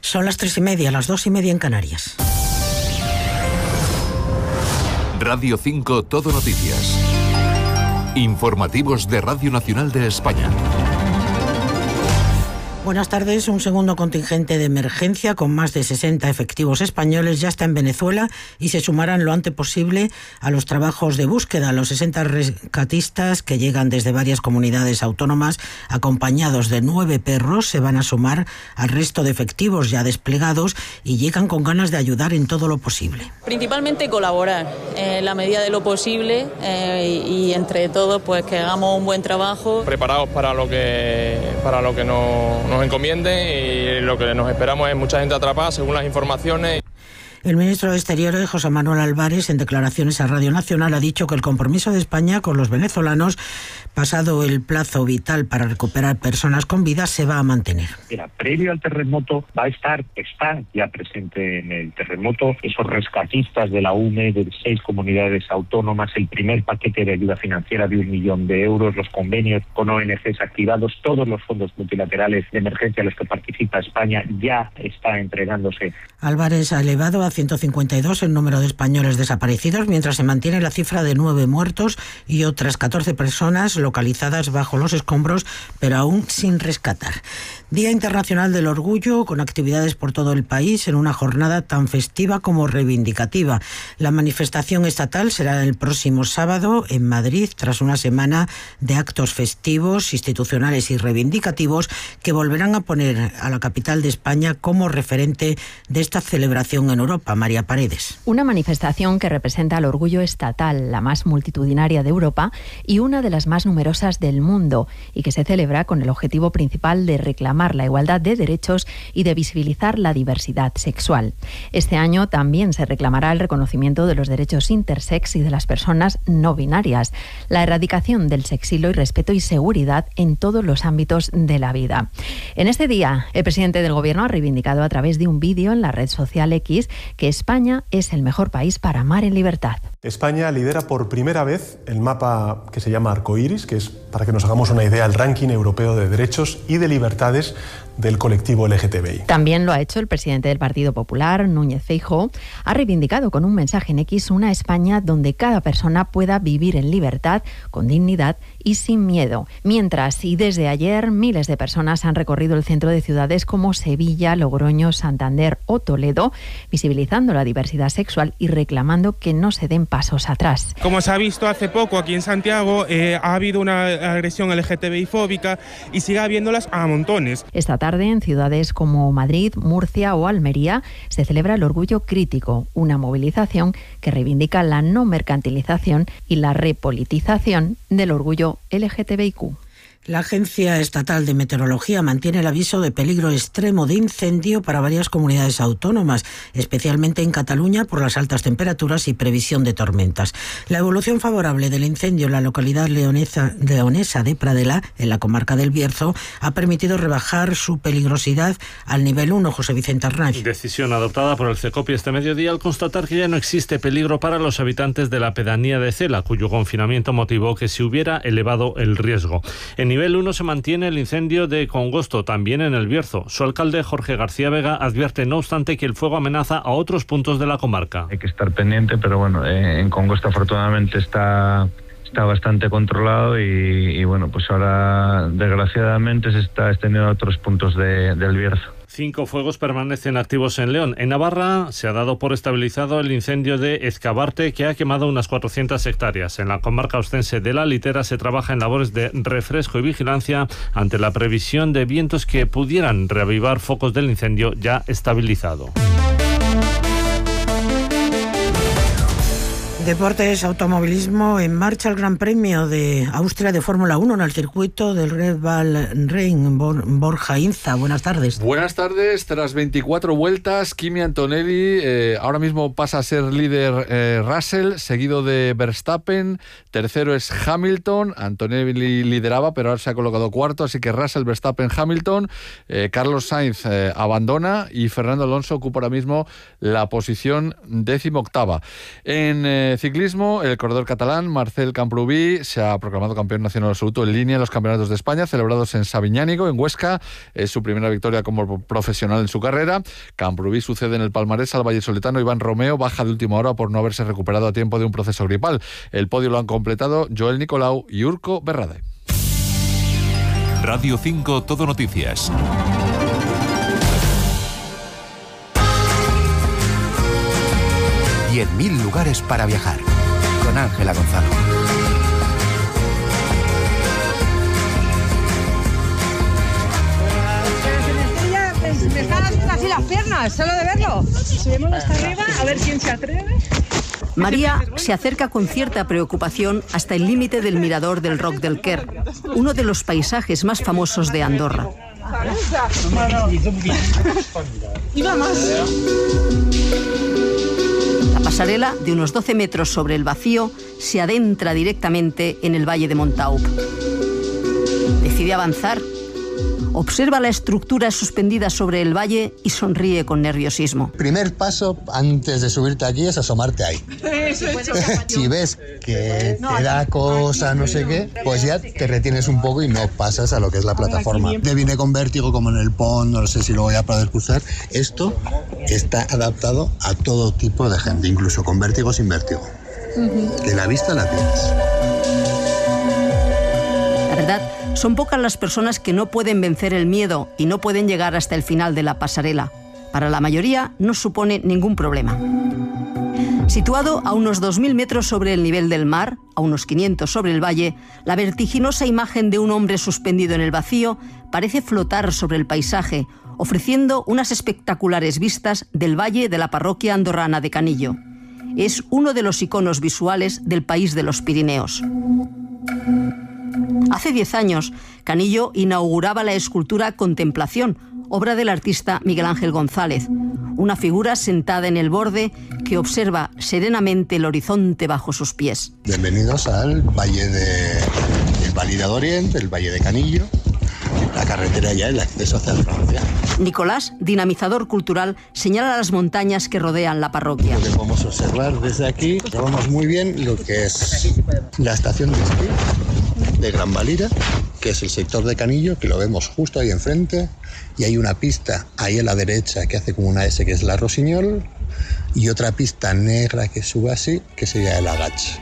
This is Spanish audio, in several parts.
Son las 3:30, las 2:30 en Canarias. Radio 5 Todo Noticias. Informativos de Radio Nacional de España. Buenas tardes. Un segundo contingente de emergencia con más de 60 efectivos españoles ya está en Venezuela y se sumarán lo antes posible a los trabajos de búsqueda. Los 60 rescatistas que llegan desde varias comunidades autónomas acompañados de 9 perros se van a sumar al resto de efectivos ya desplegados y llegan con ganas de ayudar en todo lo posible. Principalmente colaborar en la medida de lo posible y entre todos pues que hagamos un buen trabajo. Preparados para lo que nos encomienden, y lo que nos esperamos es mucha gente atrapada según las informaciones. El ministro de Exteriores, José Manuel Álvarez, en declaraciones a Radio Nacional, ha dicho que el compromiso de España con los venezolanos, pasado el plazo vital para recuperar personas con vida, se va a mantener. Mira, previo al terremoto está ya presente en el terremoto esos rescatistas de la UNE, de 6 comunidades autónomas, el primer paquete de ayuda financiera de 1 millón de euros, los convenios con ONGs activados, todos los fondos multilaterales de emergencia a los que participa España ya está entregándose. Álvarez ha elevado a 152 el número de españoles desaparecidos, mientras se mantiene la cifra de 9 muertos y otras 14 personas localizadas bajo los escombros, pero aún sin rescatar. Día Internacional del Orgullo, con actividades por todo el país en una jornada tan festiva como reivindicativa. La manifestación estatal será el próximo sábado en Madrid, tras una semana de actos festivos, institucionales y reivindicativos que volverán a poner a la capital de España como referente de esta celebración en Europa. María Paredes. Una manifestación que representa el orgullo estatal, la más multitudinaria de Europa y una de las más numerosas del mundo, y que se celebra con el objetivo principal de reclamar la igualdad de derechos y de visibilizar la diversidad sexual. Este año también se reclamará el reconocimiento de los derechos intersex y de las personas no binarias, la erradicación del sexismo y respeto y seguridad en todos los ámbitos de la vida. En este día, el presidente del Gobierno ha reivindicado a través de un vídeo en la red social X que España es el mejor país para amar en libertad. España lidera por primera vez el mapa que se llama Arcoiris, que es, para que nos hagamos una idea, el ranking europeo de derechos y de libertades del colectivo LGTBI. También lo ha hecho el presidente del Partido Popular, Núñez Feijóo. Ha reivindicado con un mensaje en X una España donde cada persona pueda vivir en libertad, con dignidad y sin miedo. Mientras, y desde ayer, miles de personas han recorrido el centro de ciudades como Sevilla, Logroño, Santander o Toledo, visibilizando la diversidad sexual y reclamando que no se den pasos atrás. Como se ha visto hace poco aquí en Santiago, ha habido una agresión LGTBI fóbica y sigue habiéndolas a montones. Esta tarde, en ciudades como Madrid, Murcia o Almería, se celebra el Orgullo Crítico, una movilización que reivindica la no mercantilización y la repolitización del orgullo LGTBIQ. La Agencia Estatal de Meteorología mantiene el aviso de peligro extremo de incendio para varias comunidades autónomas, especialmente en Cataluña por las altas temperaturas y previsión de tormentas. La evolución favorable del incendio en la localidad leonesa de Pradela, en la comarca del Bierzo, ha permitido rebajar su peligrosidad al nivel 1. José Vicente Arnaiz. Decisión adoptada por el CECOPI este mediodía al constatar que ya no existe peligro para los habitantes de la pedanía de Cela, cuyo confinamiento motivó que se hubiera elevado el riesgo. En nivel 1 se mantiene el incendio de Congosto, también en el Bierzo. Su alcalde, Jorge García Vega, advierte, no obstante, que el fuego amenaza a otros puntos de la comarca. Hay que estar pendiente, pero bueno, en Congosto afortunadamente está bastante controlado y bueno, pues ahora desgraciadamente se está extendiendo a otros puntos del Bierzo. 5 fuegos permanecen activos en León. En Navarra se ha dado por estabilizado el incendio de Ezcabarte, que ha quemado unas 400 hectáreas. En la comarca ostense de La Litera se trabaja en labores de refresco y vigilancia ante la previsión de vientos que pudieran reavivar focos del incendio ya estabilizado. Deportes, automovilismo, en marcha el Gran Premio de Austria de Fórmula 1 en el circuito del Red Bull Ring. Borja Inza, buenas tardes. Buenas tardes. Tras 24 vueltas, Kimi Antonelli ahora mismo pasa a ser líder Russell, seguido de Verstappen. Tercero es Hamilton. Antonelli lideraba, pero ahora se ha colocado cuarto, así que Russell, Verstappen, Hamilton. Carlos Sainz abandona y Fernando Alonso ocupa ahora mismo la posición 18ª. En ciclismo, el corredor catalán Marcel Camprubí se ha proclamado campeón nacional absoluto en línea en los campeonatos de España celebrados en Sabiñánigo, en Huesca. Es su primera victoria como profesional en su carrera. Camprubí sucede en el palmarés al vallisoletano Iván Romeo, baja de última hora por no haberse recuperado a tiempo de un proceso gripal. El podio lo han completado Joel Nicolau y Urko Berrade. Radio 5 Todo Noticias. Y en 1000 lugares para viajar, con Ángela Gonzalo. Me están haciendo así las piernas, solo de verlo. Subimos hasta arriba a ver quién se atreve. María se acerca con cierta preocupación hasta el límite del mirador del Roc del Quer, uno de los paisajes más famosos de Andorra. Iba más. La pasarela, de unos 12 metros sobre el vacío, se adentra directamente en el valle de Montaup. Decide avanzar. Observa la estructura suspendida sobre el valle y sonríe con nerviosismo. Primer paso antes de subirte aquí es asomarte ahí. Si ves que te da cosa, no sé qué, pues ya te retienes un poco y no pasas a lo que es la plataforma. Te viene con vértigo como en el pont, no sé si lo voy a poder cruzar. Esto está adaptado a todo tipo de gente, incluso con vértigo o sin vértigo. Que la vista la tienes. La verdad, son pocas las personas que no pueden vencer el miedo y no pueden llegar hasta el final de la pasarela. Para la mayoría no supone ningún problema. Situado a unos 2.000 metros sobre el nivel del mar, a unos 500 sobre el valle, la vertiginosa imagen de un hombre suspendido en el vacío parece flotar sobre el paisaje, ofreciendo unas espectaculares vistas del valle de la parroquia andorrana de Canillo. Es uno de los iconos visuales del país de los Pirineos. Hace 10 años, Canillo inauguraba la escultura Contemplación, obra del artista Miguel Ángel González, una figura sentada en el borde que observa serenamente el horizonte bajo sus pies. Bienvenidos al valle del Valida d'Orient, el valle de Canillo, la carretera ya, el acceso hacia Francia. Nicolás, dinamizador cultural, señala las montañas que rodean la parroquia. Lo que podemos observar desde aquí, vemos muy bien lo que es la estación de esquí de Gran Valira, que es el sector de Canillo, que lo vemos justo ahí enfrente, y hay una pista ahí a la derecha que hace como una S, que es la Rosiñol, y otra pista negra que sube así, que sería el Agach.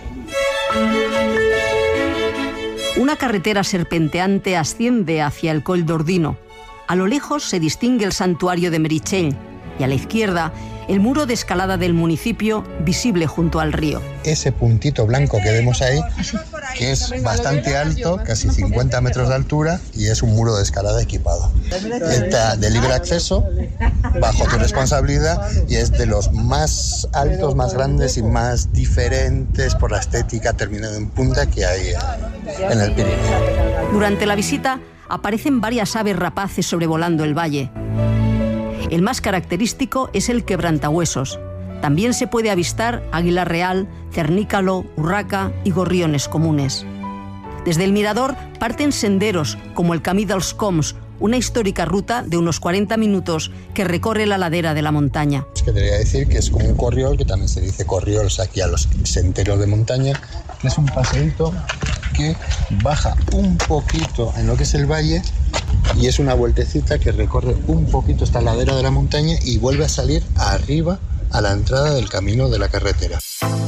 Una carretera serpenteante asciende hacia el Coll d'Ordino. A lo lejos se distingue el santuario de Meritxell y a la izquierda el muro de escalada del municipio visible junto al río. Ese puntito blanco que vemos ahí, que es bastante alto, casi 50 metros de altura, y es un muro de escalada equipado. Está de libre acceso, bajo tu responsabilidad, y es de los más altos, más grandes y más diferentes por la estética terminada en punta que hay en el Pirineo. Durante la visita aparecen varias aves rapaces sobrevolando el valle. El más característico es el quebrantahuesos. También se puede avistar águila real, cernícalo, urraca y gorriones comunes. Desde el mirador parten senderos como el Camí dels Coms, una histórica ruta de unos 40 minutos que recorre la ladera de la montaña. Es que debería decir que es como un corriol, que también se dice corriols aquí a los senderos de montaña, que es un paseíto que baja un poquito en lo que es el valle y es una vueltecita que recorre un poquito esta ladera de la montaña y vuelve a salir arriba a la entrada del camino de la carretera.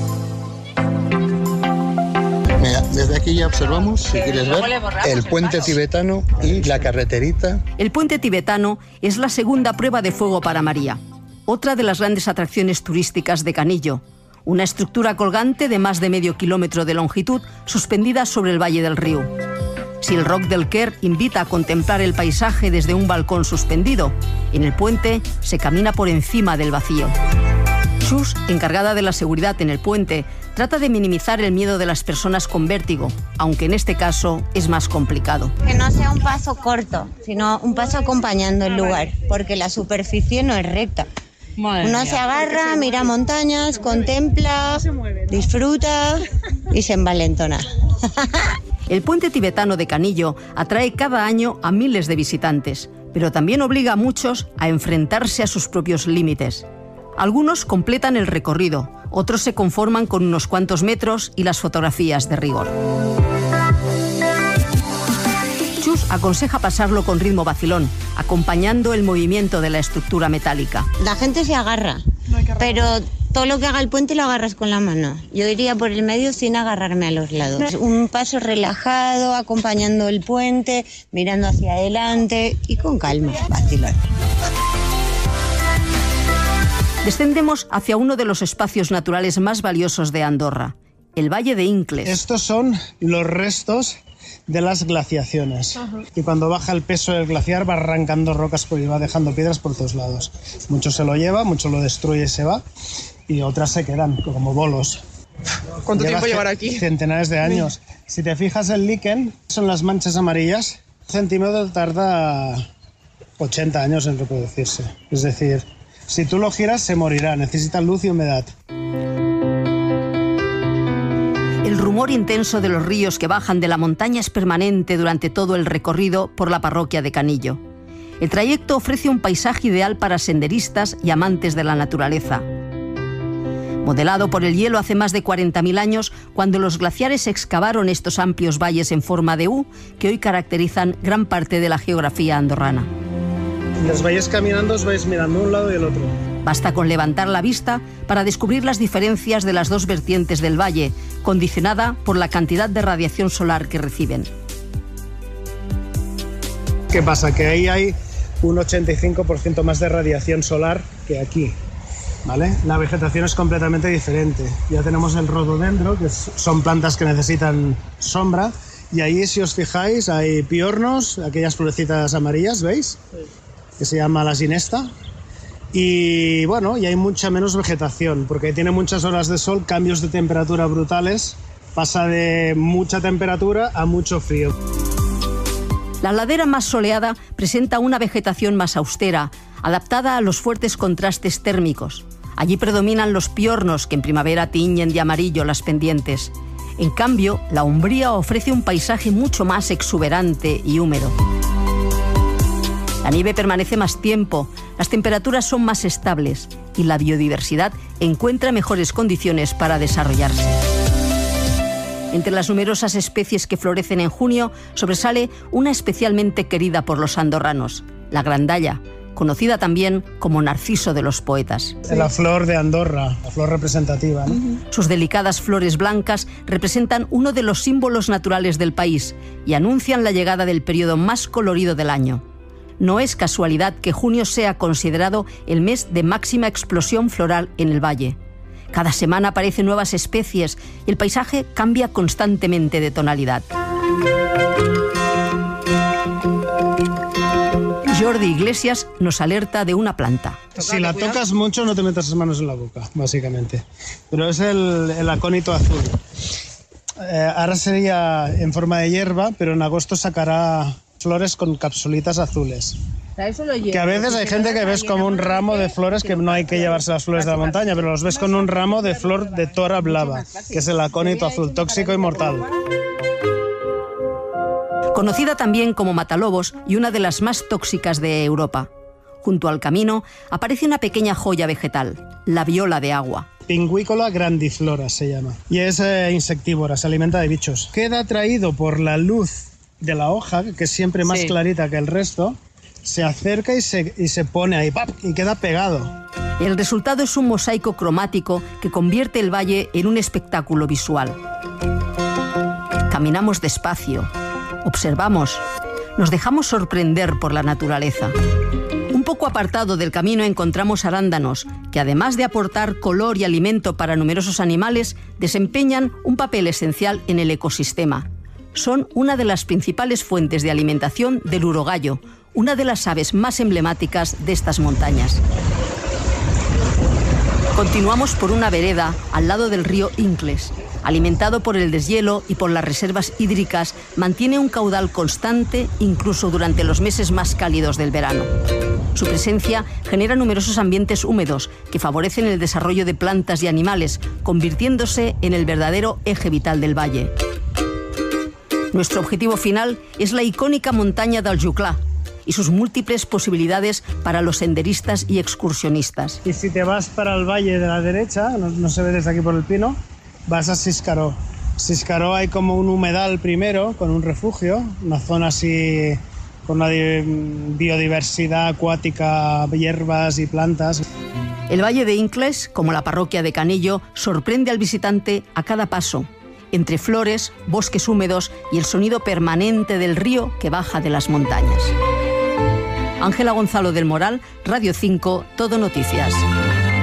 Mira, desde aquí ya observamos, si quieres ver, el puente tibetano y la carreterita. El puente tibetano es la segunda prueba de fuego para María, otra de las grandes atracciones turísticas de Canillo. Una estructura colgante de más de medio kilómetro de longitud suspendida sobre el valle del Riu. Si el Roc del Quer invita a contemplar el paisaje desde un balcón suspendido, en el puente se camina por encima del vacío. Chus, encargada de la seguridad en el puente, trata de minimizar el miedo de las personas con vértigo, aunque en este caso es más complicado. Que no sea un paso corto, sino un paso acompañando el lugar, porque la superficie no es recta. Uno se agarra, mira montañas, contempla, disfruta y se envalentona. El puente tibetano de Canillo atrae cada año a miles de visitantes, pero también obliga a muchos a enfrentarse a sus propios límites. Algunos completan el recorrido, Otros se conforman con unos cuantos metros y las fotografías de rigor. Chus aconseja pasarlo con ritmo vacilón, acompañando el movimiento de la estructura metálica. La gente se agarra, pero todo lo que haga el puente lo agarras con la mano. Yo iría por el medio sin agarrarme a los lados. Un paso relajado, acompañando el puente, mirando hacia adelante y con calma, vacilón. Descendemos hacia uno de los espacios naturales más valiosos de Andorra, el Valle de Incles. Estos son los restos de las glaciaciones. Y cuando baja el peso del glaciar va arrancando rocas y va dejando piedras por todos lados. Mucho se lo lleva, mucho lo destruye y se va, y otras se quedan como bolos. ¿Cuánto tiempo llevará aquí? Centenares de años. Si te fijas, el líquen son las manchas amarillas. Un centímetro tarda 80 años en reproducirse. Es decir, si tú lo giras se morirá, necesita luz y humedad. El rumor intenso de los ríos que bajan de la montaña es permanente durante todo el recorrido por la parroquia de Canillo. El trayecto ofrece un paisaje ideal para senderistas y amantes de la naturaleza. Modelado por el hielo hace más de 40.000 años, cuando los glaciares excavaron estos amplios valles en forma de U, que hoy caracterizan gran parte de la geografía andorrana. Los vais caminando, os vais mirando un lado y el otro. Basta con levantar la vista para descubrir las diferencias de las dos vertientes del valle, condicionada por la cantidad de radiación solar que reciben. ¿Qué pasa? Que ahí hay un 85% más de radiación solar que aquí, ¿vale? La vegetación es completamente diferente. Ya tenemos el rododendro, que son plantas que necesitan sombra, y ahí, si os fijáis, hay piornos, aquellas florecitas amarillas, ¿veis? Que se llama la ginesta. Y bueno, y hay mucha menos vegetación, porque tiene muchas horas de sol, cambios de temperatura brutales, pasa de mucha temperatura a mucho frío. La ladera más soleada presenta una vegetación más austera, adaptada a los fuertes contrastes térmicos. Allí predominan los piornos, que en primavera tiñen de amarillo las pendientes. En cambio, la Umbría ofrece un paisaje mucho más exuberante y húmedo. La nieve permanece más tiempo, las temperaturas son más estables y la biodiversidad encuentra mejores condiciones para desarrollarse. Entre las numerosas especies que florecen en junio, sobresale una especialmente querida por los andorranos, la grandalla, conocida también como narciso de los poetas. La flor de Andorra, la flor representativa, ¿no? Sus delicadas flores blancas representan uno de los símbolos naturales del país y anuncian la llegada del periodo más colorido del año. No es casualidad que junio sea considerado el mes de máxima explosión floral en el valle. Cada semana aparecen nuevas especies y el paisaje cambia constantemente de tonalidad. Jordi Iglesias nos alerta de una planta. Si la tocas mucho, no te metas las manos en la boca, básicamente. Pero es el acónito azul. Ahora sería en forma de hierba, pero en agosto sacará flores con capsulitas azules. Que a veces hay gente que ves como un ramo de flores, que no hay que llevarse las flores de la montaña, pero los ves con un ramo de flor de tora blava, que es el acónito azul, tóxico y mortal. Conocida también como matalobos y una de las más tóxicas de Europa. Junto al camino aparece una pequeña joya vegetal, la viola de agua. Pinguícola grandiflora se llama, y es insectívora, se alimenta de bichos. Queda atraído por la luz de la hoja, que es siempre más clarita que el resto, se acerca y se pone ahí, ¡pap!, y queda pegado. El resultado es un mosaico cromático que convierte el valle en un espectáculo visual. Caminamos despacio, observamos, nos dejamos sorprender por la naturaleza. Un poco apartado del camino encontramos arándanos, que además de aportar color y alimento para numerosos animales, desempeñan un papel esencial en el ecosistema. Son una de las principales fuentes de alimentación del urogallo, una de las aves más emblemáticas de estas montañas. Continuamos por una vereda al lado del río Incles. Alimentado por el deshielo y por las reservas hídricas, mantiene un caudal constante incluso durante los meses más cálidos del verano. Su presencia genera numerosos ambientes húmedos que favorecen el desarrollo de plantas y animales, convirtiéndose en el verdadero eje vital del valle. Nuestro objetivo final es la icónica montaña del Juclà. y sus múltiples posibilidades para los senderistas y excursionistas. Y si te vas para el valle de la derecha, no se ve desde aquí por el Pino, vas a Siscaró. Siscaró hay como un humedal primero, con un refugio, una zona así con una biodiversidad acuática, hierbas y plantas. El Valle de Inclés, como la parroquia de Canillo, sorprende al visitante a cada paso, entre flores, bosques húmedos y el sonido permanente del río que baja de las montañas. Ángela Gonzalo del Moral, Radio 5, Todo Noticias.